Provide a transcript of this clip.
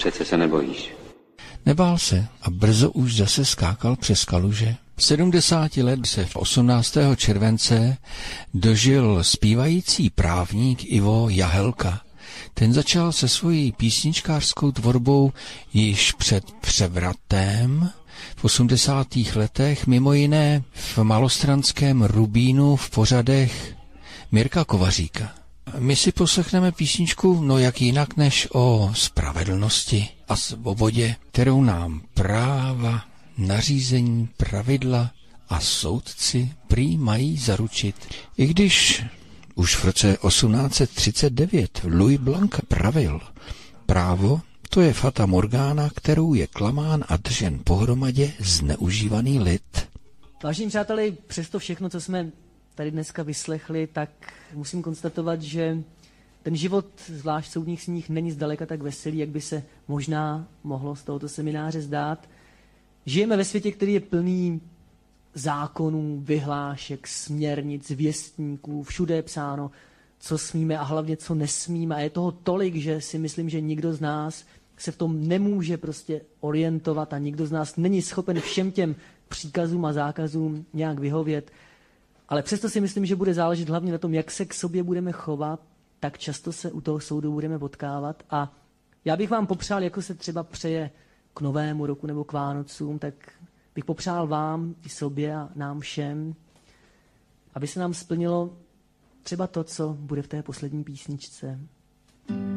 Přece se nebojíš. Nebál se a brzo už zase skákal přes kaluže. 70 let se v 18. července dožil zpívající právník Ivo Jahelka. Ten začal se svojí písničkářskou tvorbou již před převratem v 80. letech, mimo jiné v malostranském Rubínu v pořadech Mirka Kovaříka. My si poslechneme písničku, no jak jinak než o spravedlnosti a svobodě, kterou nám práva, nařízení, pravidla a soudci prý mají zaručit. I když už v roce 1839 Louis Blanc pravil, právo to je fata morgana, kterou je klamán a držen pohromadě zneužívaný lid. Vážení přáteli, přesto všechno, co jsme tady dneska vyslechli, tak musím konstatovat, že ten život, zvlášť v soudních sních, není zdaleka tak veselý, jak by se možná mohlo z tohoto semináře zdát. Žijeme ve světě, který je plný zákonů, vyhlášek, směrnic, věstníků, všude je psáno, co smíme a hlavně co nesmíme. A je toho tolik, že si myslím, že nikdo z nás se v tom nemůže prostě orientovat a nikdo z nás není schopen všem těm příkazům a zákazům nějak vyhovět. Ale přesto si myslím, že bude záležet hlavně na tom, jak se k sobě budeme chovat, tak často se u toho soudu budeme potkávat. A já bych vám popřál, jako se třeba přeje k Novému roku nebo k Vánocům, tak bych popřál vám i sobě a nám všem, aby se nám splnilo třeba to, co bude v té poslední písničce.